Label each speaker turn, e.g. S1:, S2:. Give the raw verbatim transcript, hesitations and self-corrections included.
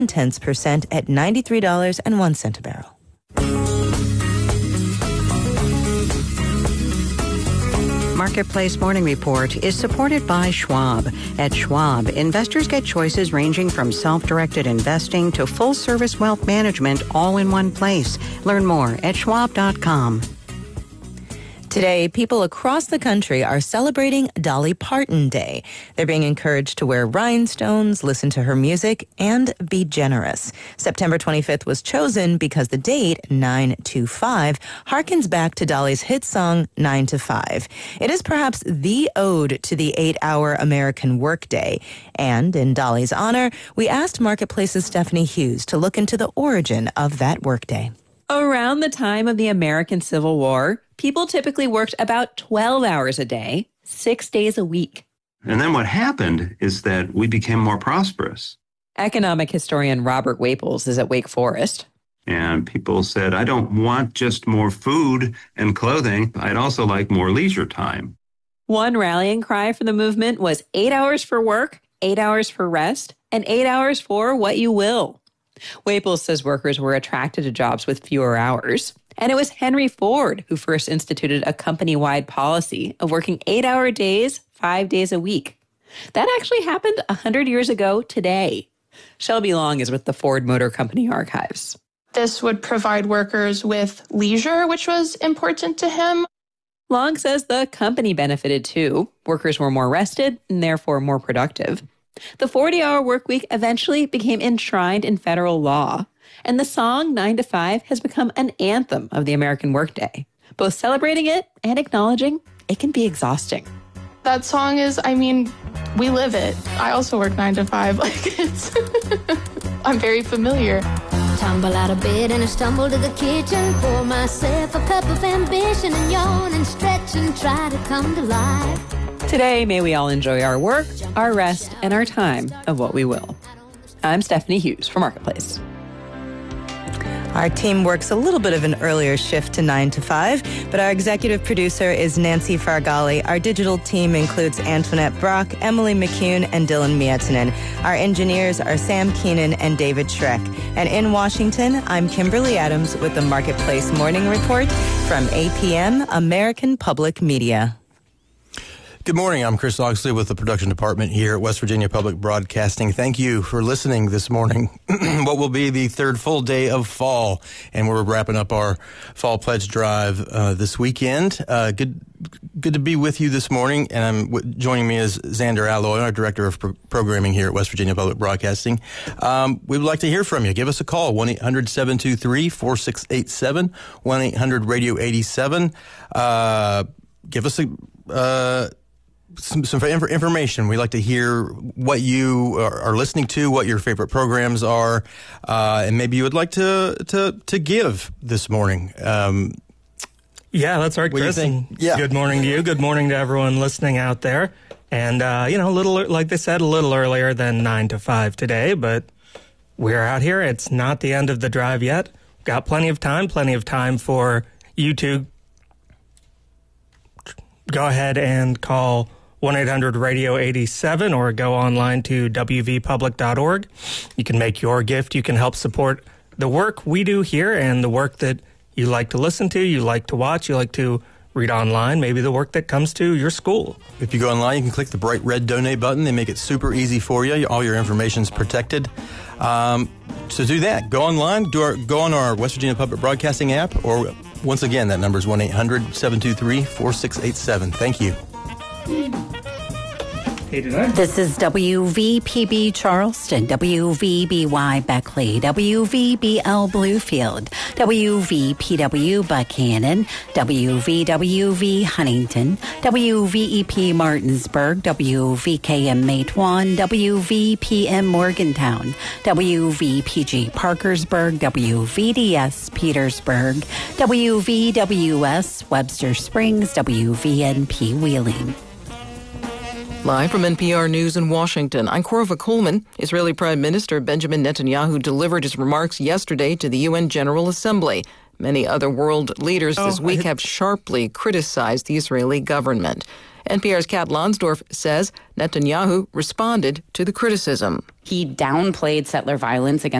S1: tenths percent at ninety-three dollars and one cent a barrel.
S2: Marketplace Morning Report is supported by Schwab. At Schwab, investors get choices ranging from self-directed investing to full-service wealth management all in one place. Learn more at schwab dot com.
S1: Today, people across the country are celebrating Dolly Parton Day. They're being encouraged to wear rhinestones, listen to her music, and be generous. September twenty-fifth was chosen because the date, nine two five, harkens back to Dolly's hit song, nine to five. It is perhaps the ode to the eight-hour American workday. And in Dolly's honor, we asked Marketplace's Stephanie Hughes to look into the origin of that workday.
S3: Around the time of the American Civil War, people typically worked about twelve hours a day, six days a week.
S4: And then what happened is that we became more prosperous.
S3: Economic historian Robert Waples is at Wake Forest.
S4: And people said, I don't want just more food and clothing. I'd also like more leisure time.
S3: One rallying cry for the movement was eight hours for work, eight hours for rest, and eight hours for what you will. Waples says workers were attracted to jobs with fewer hours. And it was Henry Ford who first instituted a company-wide policy of working eight-hour days, five days a week. That actually happened one hundred years ago today. Shelby Long is with the Ford Motor Company archives.
S5: This would provide workers with leisure, which was important to him.
S3: Long says the company benefited too. Workers were more rested and therefore more productive. The forty-hour work week eventually became enshrined in federal law, and the song nine to five has become an anthem of the American workday, both celebrating it and acknowledging it can be exhausting.
S5: That song is, I mean, we live it. I also work nine to five. Like, it's, I'm very familiar.
S6: Tumble out of bed and I stumble to the kitchen, pour myself a cup of ambition and yawn and stretch and try to come to life.
S3: Today, may we all enjoy our work, our rest, and our time of what we will. I'm Stephanie Hughes for Marketplace.
S1: Our team works a little bit of an earlier shift to nine to five, but our executive producer is Nancy Fargali. Our digital team includes Antoinette Brock, Emily McCune, and Dylan Miettinen. Our engineers are Sam Keenan and David Schreck. And in Washington, I'm Kimberly Adams with the Marketplace Morning Report from A P M American Public Media.
S7: Good morning. I'm Chris Oxley with the production department here at West Virginia Public Broadcasting. Thank you for listening this morning. What will be the third full day of fall, and we're wrapping up our fall pledge drive uh, this weekend. Uh, good, good to be with you this morning. And I'm w- joining me is Xander Alloy, our director of pro- programming here at West Virginia Public Broadcasting. Um, we would like to hear from you. Give us a call, one eight hundred seven two three four six eight seven, one eight hundred radio eighty-seven. Uh, give us a uh, Some, some information. We like to hear what you are, are listening to, what your favorite programs are, uh, and maybe you would like to to, to give this morning. Um,
S8: yeah, that's right, Chris.
S7: Yeah.
S8: Good morning to you. Good morning to everyone listening out there. And, uh, you know, a little, like they said, a little earlier than nine to five today, but we're out here. It's not the end of the drive yet. Got plenty of time, plenty of time for you to go ahead and call one eight hundred radio eighty-seven or go online to w v public dot org. You can make your gift. You can help support the work we do here and the work that you like to listen to, you like to watch, you like to read online, maybe the work that comes to your school.
S7: If you go online, you can click the bright red donate button. They make it super easy for you. All your information is protected. Um, so do that. Go online, do our, go on our West Virginia Public Broadcasting app, or once again, that number is one eight hundred seven two three four six eight seven. Thank you.
S2: This is W V P B Charleston, W V B Y Beckley, W V B L Bluefield, W V P W Buchanan, W V W V Huntington, W V E P Martinsburg, W V K M Matewan, W V P M Morgantown, W V P G Parkersburg, W V D S Petersburg, W V W S Webster Springs, W V N P Wheeling.
S9: Live from N P R News in Washington, I'm Korva Coleman. Israeli Prime Minister Benjamin Netanyahu delivered his remarks yesterday to the U N General Assembly. Many other world leaders
S8: Oh,
S9: this week
S8: I-
S9: have sharply criticized the Israeli government. N P R's Kat Lonsdorf says Netanyahu responded to the criticism.
S10: He downplayed settler violence against